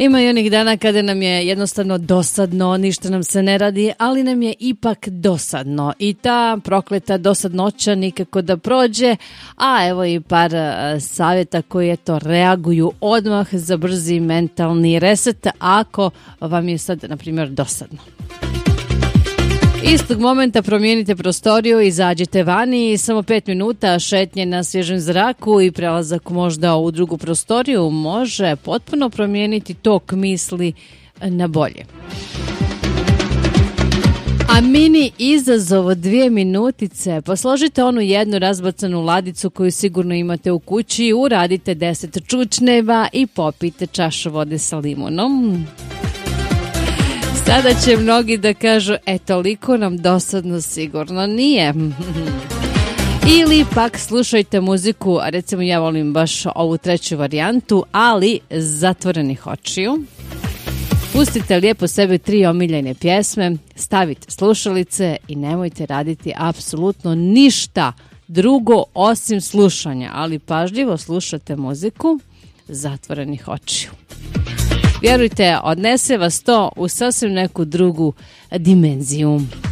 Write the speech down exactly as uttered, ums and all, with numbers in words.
Ima i onih dana kada nam je jednostavno dosadno, ništa nam se ne radi, ali nam je ipak dosadno. I ta prokleta dosadnoća nikako da prođe, a evo i par savjeta koji eto reaguju odmah za brzi mentalni reset ako vam je sad, na primjer, dosadno. Istog momenta promijenite prostoriju, izađite vani i samo pet minuta šetnje na svježem zraku i prelazak možda u drugu prostoriju može potpuno promijeniti tok misli na bolje. A mini izazov dvije minutice. Posložite onu jednu razbacanu ladicu koju sigurno imate u kući, uradite deset čučneva i popijte čašu vode sa limunom. Sada će mnogi da kažu, e toliko nam dosadno sigurno nije. Ili pak slušajte muziku, recimo ja volim baš ovu treću varijantu, ali zatvorenih očiju. Pustite lijepo sebe tri omiljene pjesme, stavite slušalice i nemojte raditi apsolutno ništa drugo osim slušanja, ali pažljivo slušate muziku zatvorenih očiju. Vjerujte, odnese vas to u sasvim neku drugu dimenziju.